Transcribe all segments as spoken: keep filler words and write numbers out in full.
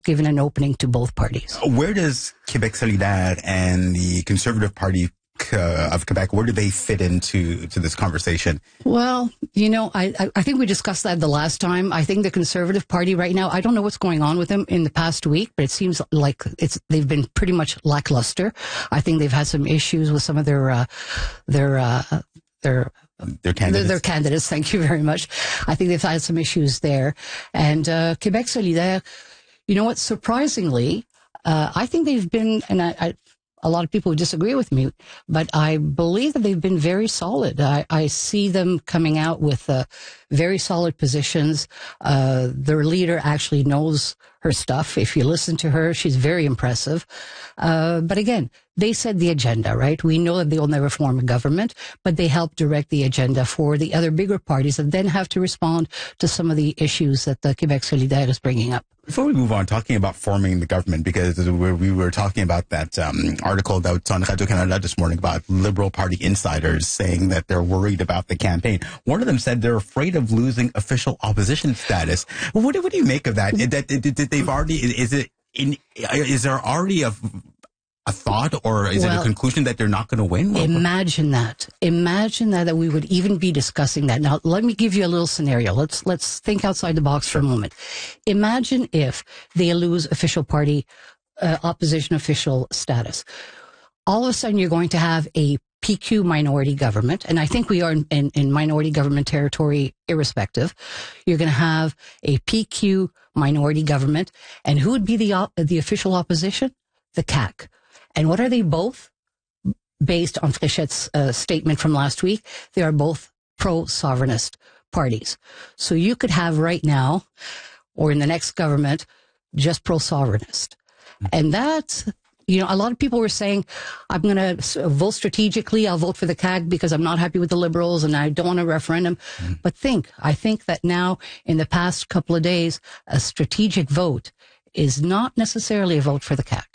given an opening to both parties. Where does Québec solidaire and the Conservative Party uh, of Quebec, where do they fit into to this conversation? Well, you know, I, I think we discussed that the last time. I think the Conservative Party right now, I don't know what's going on with them in the past week, but it seems like it's they've been pretty much lackluster. I think they've had some issues with some of their uh, their uh, their Their candidates. Their candidates, thank you very much. I think they've had some issues there. And uh, Québec solidaire, you know what, surprisingly, uh, I think they've been, and I, I, a lot of people would disagree with me, but I believe that they've been very solid. I, I see them coming out with uh, very solid positions. Uh, their leader actually knows her stuff. If you listen to her, she's very impressive. Uh, but again, they set the agenda, right? We know that they will never form a government, but they help direct the agenda for the other bigger parties that then have to respond to some of the issues that the Québec solidaire is bringing up. Before we move on, talking about forming the government, because we were talking about that um, article that's on Radio-Canada this morning about Liberal Party insiders saying that they're worried about the campaign. One of them said they're afraid of losing official opposition status. What, what do you make of that? That, that they've already, is it in, is there already a a thought, or is well, it a conclusion that they're not going to win? Imagine that. Imagine that, that we would even be discussing that. Now, let me give you a little scenario. Let's, let's think outside the box for a moment. Imagine if they lose official party, uh, opposition official status. All of a sudden, you're going to have a P Q minority government, and I think we are in, in, in minority government territory irrespective. You're going to have a P Q minority government, and who would be the, op- the official opposition? The C A Q. And what are they both? Based on Fréchette's uh, statement from last week, they are both pro-sovereignist parties. So you could have right now, or in the next government, just pro-sovereignist. Mm-hmm. And that, you know, a lot of people were saying, I'm going to vote strategically. I'll vote for the C A Q because I'm not happy with the Liberals and I don't want a referendum. Mm-hmm. But think, I think that now in the past couple of days, a strategic vote is not necessarily a vote for the C A Q.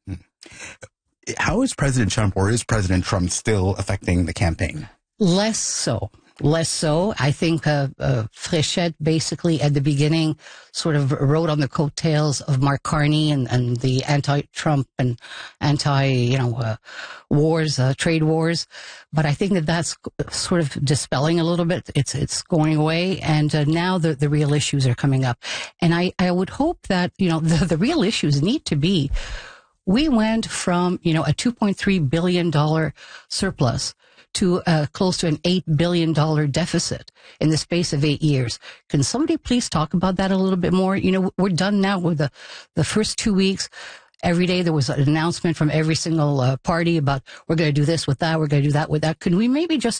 How is President Trump, or is President Trump still affecting the campaign? Less so. Less so. I think uh, uh, Fréchette basically at the beginning sort of rode on the coattails of Mark Carney and, and the anti-Trump and anti, you know, uh, wars, uh, trade wars. But I think that that's sort of dispelling a little bit. It's it's going away, and uh, now the the real issues are coming up. And I I would hope that, you know, the the real issues need to be. We went from, you know, a two point three billion dollars surplus to uh, close to an eight billion dollars deficit in the space of eight years. Can somebody please talk about that a little bit more? You know, we're done now with the, the first two weeks. Every day there was an announcement from every single uh, party about we're going to do this with that, we're going to do that with that. Can we maybe just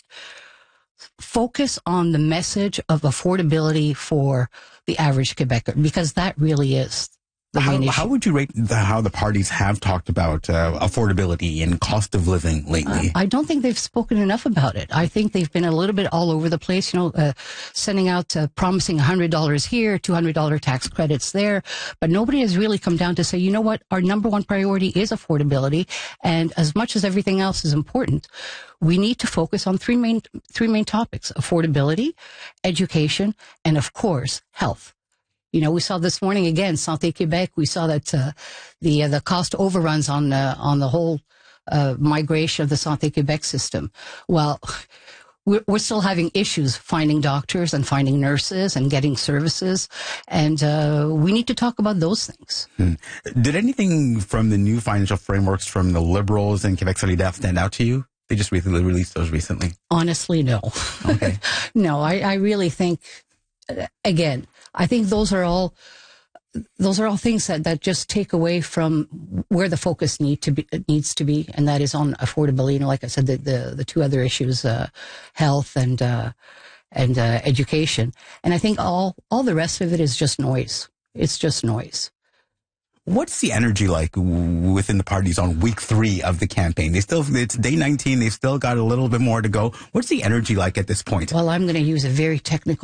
focus on the message of affordability for the average Quebecer? Because that really is How, how would you rate the, how the parties have talked about uh, affordability and cost of living lately? Uh, I don't think they've spoken enough about it. I think they've been a little bit all over the place, you know, uh, sending out, uh, promising one hundred dollars here, two hundred dollars tax credits there. But nobody has really come down to say, you know what, our number one priority is affordability. And as much as everything else is important, we need to focus on three main, three main topics: affordability, education, and of course, health. You know, we saw this morning again, Santé Québec. We saw that uh, the uh, the cost overruns on uh, on the whole uh, migration of the Santé Québec system. Well, we're, we're still having issues finding doctors and finding nurses and getting services, and uh, we need to talk about those things. Hmm. Did anything from the new financial frameworks from the Liberals and Québec solidaire stand out to you? They just recently released those recently. Honestly, no. Okay. No, I, I really think. Again, I think those are all those are all things that, that just take away from where the focus need to be needs to be, and that is on affordability. You know, like I said, the the, the two other issues, uh, health and uh, and uh, education. And I think all all the rest of it is just noise. It's just noise. What's the energy like within the parties on week three of the campaign? They still, it's day nineteen. They've still got a little bit more to go. What's the energy like at this point? Well, I'm going to use a very technical